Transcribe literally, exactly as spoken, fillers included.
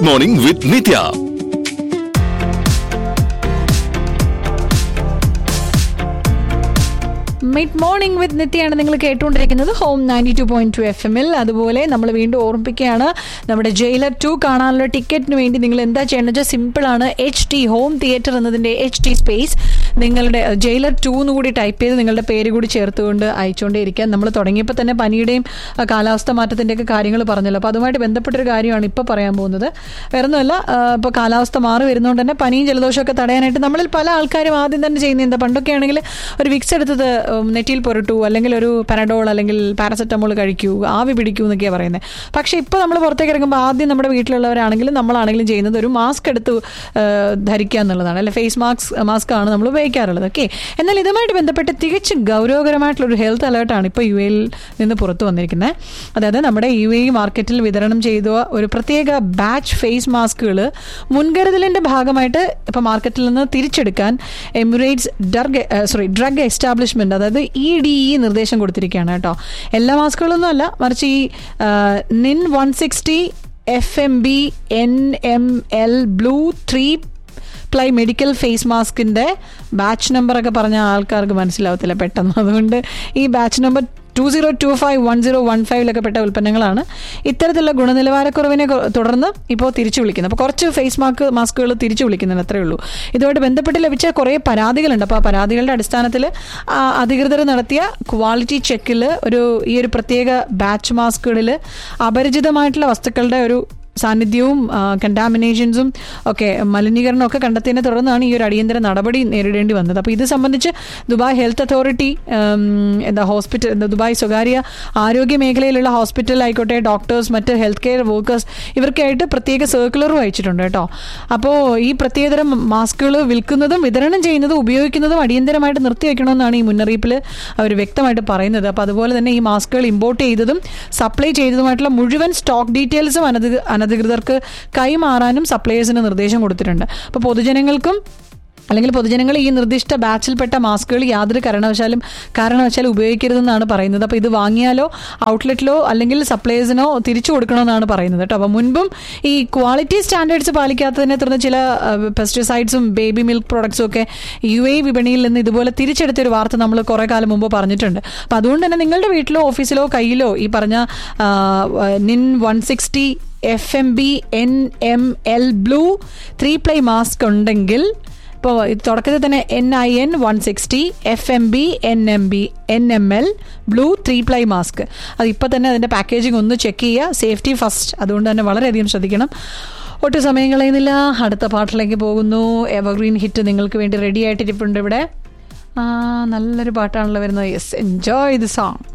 Mid morning വിത്ത് നിത്യ. Mid morning വിത്ത് നിത്യയാണ് നിങ്ങൾ കേട്ടുകൊണ്ടിരിക്കുന്നത് home ninety two point two F എമ്മിൽ. അതുപോലെ നമ്മൾ വീണ്ടും ഓർമ്മിപ്പിക്കുകയാണ്, നമ്മുടെ ജയിലർ ടു കാണാനുള്ള ടിക്കറ്റിന് വേണ്ടി നിങ്ങൾ എന്താ ചെയ്യേണ്ടത് വെച്ചാൽ സിമ്പിളാണ്. എച്ച് ടി ഹോം തിയേറ്റർ എന്നതിൻ്റെ എച്ച് ടി സ്പേസ് നിങ്ങളുടെ ജയിലർ ടു എന്ന് കൂടി ടൈപ്പ് ചെയ്ത് നിങ്ങളുടെ പേര് കൂടി ചേർത്തുകൊണ്ട് അയച്ചുകൊണ്ടേ ഇരിക്കുക. നമ്മൾ തുടങ്ങിയപ്പോൾ തന്നെ പനിയുടെയും കാലാവസ്ഥ മാറ്റത്തിൻ്റെയൊക്കെ കാര്യങ്ങൾ പറഞ്ഞല്ലോ, അപ്പോൾ അതുമായിട്ട് ബന്ധപ്പെട്ടൊരു കാര്യമാണ് ഇപ്പോൾ പറയാൻ പോകുന്നത്. വേറൊന്നുമല്ല, ഇപ്പോൾ കാലാവസ്ഥ മാറി വരുന്നതുകൊണ്ട് തന്നെ പനിയും ജലദോഷമൊക്കെ തടയാനായിട്ട് നമ്മളിൽ പല ആൾക്കാരും ആദ്യം തന്നെ ചെയ്യുന്നത് എന്താ, പണ്ടൊക്കെ ആണെങ്കിൽ ഒരു വിക്സ് എടുത്തത് നെറ്റിയിൽ പുരട്ടു, അല്ലെങ്കിൽ ഒരു പാരഡോൾ അല്ലെങ്കിൽ പാരസെറ്റമോൾ കഴിക്കൂ, ആവി പിടിക്കൂ എന്നൊക്കെയാണ് പറയുന്നത്. പക്ഷേ ഇപ്പോൾ നമ്മൾ പുറത്തേക്ക് ഇറങ്ങുമ്പോൾ ആദ്യം നമ്മുടെ വീട്ടിലുള്ളവരാണെങ്കിലും നമ്മളാണെങ്കിലും ചെയ്യുന്നത് ഒരു മാസ്ക് എടുത്ത് ധരിക്കുക എന്നുള്ളതാണ്, അല്ലെ ഫേസ് മാസ്ക് മാസ്ക് ആണ് നമ്മൾ ഉപയോഗിക്കാറുള്ളത്. ഓക്കെ, എന്നാൽ ഇതുമായിട്ട് ബന്ധപ്പെട്ട് തികച്ചും ഗൗരവകരമായിട്ടുള്ളൊരു ഹെൽത്ത് അലേർട്ടാണ് ഇപ്പോൾ യു എയിൽ നിന്ന് പുറത്തു വന്നിരിക്കുന്നത്. അതായത് നമ്മുടെ യു എ മാർക്കറ്റിൽ വിതരണം ചെയ്ത ഒരു പ്രത്യേക ബാച്ച് ഫേസ് മാസ്കുകൾ മുൻകരുതലിൻ്റെ ഭാഗമായിട്ട് ഇപ്പോൾ മാർക്കറ്റിൽ നിന്ന് തിരിച്ചെടുക്കാൻ Emirates drug sorry drug establishment, അതായത് ഇ ഡി ഇ നിർദ്ദേശം കൊടുത്തിരിക്കുകയാണ് കേട്ടോ. എല്ലാ മാസ്കുകളൊന്നും അല്ല, മറിച്ച് ഈ നിൻ one sixty F M B N M L blue three ply medical face മാസ്കിൻ്റെ batch നമ്പറൊക്കെ പറഞ്ഞ ആൾക്കാർക്ക് മനസ്സിലാവത്തില്ല പെട്ടെന്ന്. അതുകൊണ്ട് ഈ batch number two zero to five one zero one ഫൈവിലൊക്കെ പെട്ട ഉൽപ്പന്നങ്ങളാണ്. ഇത്തരത്തിലുള്ള ഗുണനിലവാരക്കുറവിനെ തുടർന്ന് ഇപ്പോൾ തിരിച്ചു വിളിക്കുന്നത്. അപ്പോൾ കുറച്ച് ഫേസ് മാസ്ക് മാസ്കുകൾ തിരിച്ചു വിളിക്കുന്നുണ്ട്, അത്രയേ ഉള്ളൂ. ഇതുമായിട്ട് ബന്ധപ്പെട്ട് ലഭിച്ച കുറേ പരാതികളുണ്ട്. അപ്പോൾ ആ പരാതികളുടെ അടിസ്ഥാനത്തിൽ അധികൃതർ നടത്തിയ ക്വാളിറ്റി ചെക്കിൽ ഒരു ഈ ഒരു പ്രത്യേക ബാച്ച് മാസ്കുകളിൽ അപരിചിതമായിട്ടുള്ള വസ്തുക്കളുടെ ഒരു സാന്നിധ്യവും കണ്ടാമിനേഷൻസും ഒക്കെ മലിനീകരണം ഒക്കെ കണ്ടെത്തിയതിനെ തുടർന്നാണ് ഈ ഒരു അടിയന്തര നടപടി നേരിടേണ്ടി വന്നത്. അപ്പോൾ ഇത് സംബന്ധിച്ച് ദുബായ് ഹെൽത്ത് അതോറിറ്റി എന്താ ഹോസ്പിറ്റൽ എന്താ ദുബായ് സ്വകാര്യ ആരോഗ്യ മേഖലയിലുള്ള ഹോസ്പിറ്റൽ ആയിക്കോട്ടെ, ഡോക്ടേഴ്സ്, മറ്റ് ഹെൽത്ത് കെയർ വർക്കേഴ്സ് ഇവർക്കായിട്ട് പ്രത്യേക സർക്കുലറും അയച്ചിട്ടുണ്ട് കേട്ടോ. അപ്പോൾ ഈ പ്രത്യേകതരം മാസ്കുകൾ വിൽക്കുന്നതും വിതരണം ചെയ്യുന്നതും ഉപയോഗിക്കുന്നതും അടിയന്തരമായിട്ട് നിർത്തിവെക്കണമെന്നാണ് ഈ മുന്നറിയിപ്പിൽ അവർ വ്യക്തമായിട്ട് പറയുന്നത്. അപ്പോൾ അതുപോലെ തന്നെ ഈ മാസ്കുകൾ ഇമ്പോർട്ട് ചെയ്തതും സപ്ലൈ ചെയ്തതുമായിട്ടുള്ള മുഴുവൻ സ്റ്റോക്ക് ഡീറ്റെയിൽസും അനധി അനധികൃതർക്ക് കൈമാറാനും സപ്ലയേഴ്സിന് നിർദ്ദേശം കൊടുത്തിട്ടുണ്ട്. അപ്പോൾ പൊതുജനങ്ങൾക്കും അല്ലെങ്കിൽ പൊതുജനങ്ങൾ ഈ നിർദ്ദിഷ്ട ബാച്ചിൽപ്പെട്ട മാസ്കുകൾ യാതൊരു കാരണവശാലും കാരണവശാലും ഉപയോഗിക്കരുതെന്നാണ് പറയുന്നത്. അപ്പോൾ ഇത് വാങ്ങിയാലോ ഔട്ട്ലെറ്റിലോ അല്ലെങ്കിൽ സപ്ലയേഴ്സിനോ തിരിച്ചു കൊടുക്കണമെന്നാണ് പറയുന്നത് കേട്ടോ. അപ്പോൾ മുൻപും ഈ ക്വാളിറ്റി സ്റ്റാൻഡേർഡ്സ് പാലിക്കാത്തതിനെ തുടർന്ന് ചില പെസ്റ്റിസൈഡ്സും ബേബി മിൽക്ക് പ്രോഡക്ട്സും ഒക്കെ യു എ വിപണിയിൽ നിന്ന് ഇതുപോലെ തിരിച്ചെടുത്തൊരു വാർത്ത നമ്മൾ കുറേ കാലം മുമ്പ് പറഞ്ഞിട്ടുണ്ട്. അപ്പോൾ അതുകൊണ്ട് തന്നെ നിങ്ങളുടെ വീട്ടിലോ ഓഫീസിലോ കയ്യിലോ ഈ പറഞ്ഞ നിൻ one sixty F M B N M L blue three ply mask ഉണ്ടെങ്കിൽ ഇപ്പോൾ തുടക്കത്തിൽ തന്നെ N I N one sixty F M B N M B N M L blue three ply mask, അത് ഇപ്പോൾ തന്നെ അതിൻ്റെ പാക്കേജിങ് ഒന്ന് check ചെയ്യുക. സേഫ്റ്റി ഫസ്റ്റ്, അതുകൊണ്ട് തന്നെ വളരെയധികം ശ്രദ്ധിക്കണം. ഒട്ടും സമയം കളയുന്നില്ല, അടുത്ത പാട്ടിലേക്ക് പോകുന്നു. എവർഗ്രീൻ ഹിറ്റ് നിങ്ങൾക്ക് വേണ്ടി റെഡി ആയിട്ടിരിപ്പുണ്ട് ഇവിടെ. നല്ലൊരു പാട്ടാണല്ലോ വരുന്നത്. Yes, enjoy the song.